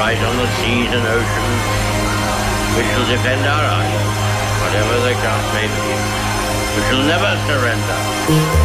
fight on the seas and oceans. We shall defend our island, whatever the cost may be. We shall never surrender.